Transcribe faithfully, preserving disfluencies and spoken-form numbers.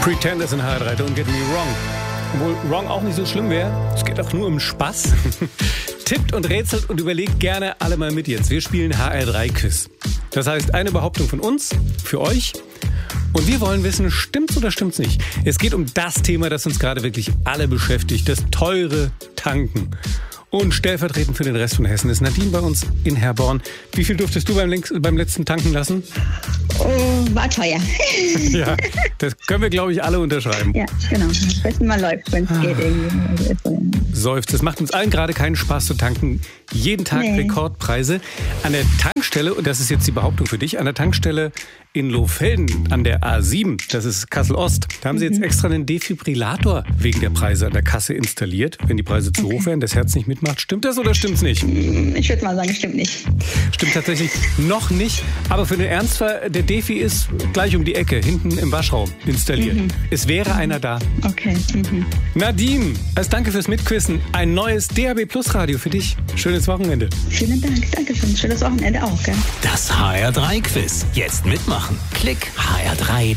Pretenders in H R drei, don't get me wrong. Obwohl wrong auch nicht so schlimm wäre. Es geht auch nur um Spaß. Tippt und rätselt und überlegt gerne alle mal mit jetzt. Wir spielen H R drei Quiz. Das heißt, eine Behauptung von uns, für euch. Und wir wollen wissen, stimmt's oder stimmt's nicht? Es geht um das Thema, das uns gerade wirklich alle beschäftigt. Das teure Tanken. Und stellvertretend für den Rest von Hessen ist Nadine bei uns in Herborn. Wie viel durftest du beim, beim letzten tanken lassen? Oh, war teuer. Ja, das können wir, glaube ich, alle unterschreiben. Ja, genau. Am besten mal läuft, wenn es ah. geht irgendwie. Seufzt. Es macht uns allen gerade keinen Spaß zu tanken. Jeden Tag nee. Rekordpreise. An der Tankstelle, und das ist jetzt die Behauptung für dich, an der Tankstelle in Lohfelden an der A sieben, das ist Kassel-Ost, da haben sie jetzt extra einen Defibrillator wegen der Preise an der Kasse installiert. Wenn die Preise zu okay. hoch werden, das Herz nicht mitmacht. Stimmt das oder stimmt's nicht? Ich würde mal sagen, stimmt nicht. Stimmt tatsächlich noch nicht. Aber für den Ernstfall, der Defi ist gleich um die Ecke, hinten im Waschraum installiert. Mhm. Es wäre mhm. einer da. Okay. Mhm. Nadine, als Danke fürs Mitquissen, ein neues D A B Plus Radio für dich. Schönes Wochenende. Vielen Dank. Dankeschön. Schönes Wochenende auch, gell? Das H R drei Quiz. Jetzt mitmachen. Klick h r drei